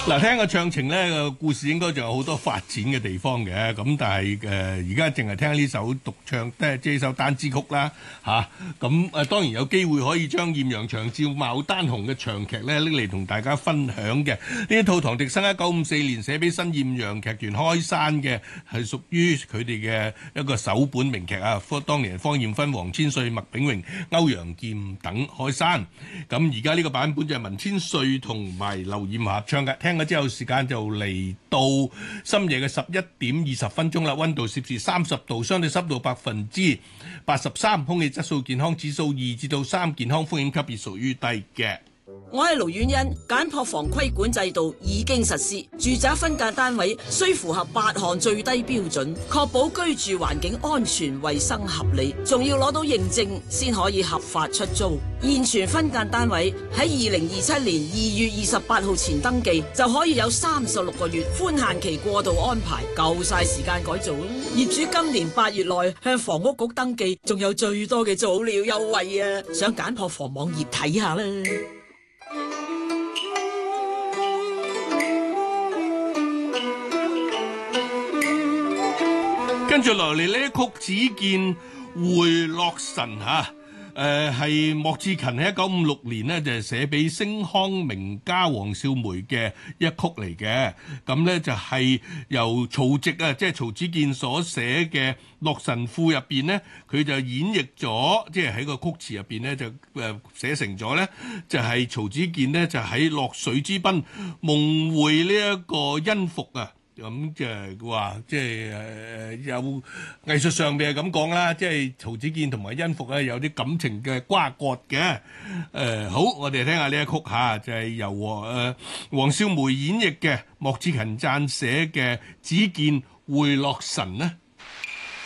嗱，聽個唱情咧，個故事應該仲有好多發展嘅地方嘅，咁但係而家淨係聽呢首獨唱，即係呢首單支曲啦嚇。咁當然有機會可以將豔陽長照牡丹紅嘅長劇咧拎嚟同大家分享嘅。呢一套唐滌生1954年寫俾新豔陽劇團開山嘅，係屬於佢哋嘅一個首本名劇啊。當年方艷芬、黃千歲、麥炳榮、歐陽劍等開山。咁而家呢個版本就係文千歲同埋劉艷霞唱嘅。聽咗之後，時間就嚟到深夜嘅11:20啦。溫度攝氏30度，相對濕度83%，空氣質素健康指數2至3，健康風險級別屬於低嘅。 我係盧婉欣，簡樸房規管制度已經實施，住宅分間單位需符合8項最低標準，確保居住環境安全、衛生合理，仲要攞到認證先可以合法出租。現存分間單位喺2027年2月28號前登記，就可以有36個月寬限期過渡安排，夠晒時間改造啦。業主今年8月內向房屋局登記，仲有最多嘅早鳥優惠啊！上簡樸房網頁睇下啦。 跟住落嚟呢曲只見回洛神嚇，係莫志勤喺1956年呢就係寫俾星康名家黃少梅嘅一曲嚟嘅。咁呢就係由曹植啊，即係曹子建所寫嘅《洛神賦》入邊呢，佢就演繹咗，即係喺個曲詞入邊呢，就寫成咗呢，就係曹子建呢，就喺洛水之濱夢會呢一個恩復啊。咁就係話，即係有藝術上邊係咁講啦，即係曹子建同埋殷復咧有啲感情嘅瓜葛嘅。好，我哋聽下呢一曲嚇，就係由黃少梅演繹嘅，莫志勤撰寫嘅《只見回洛神》呢。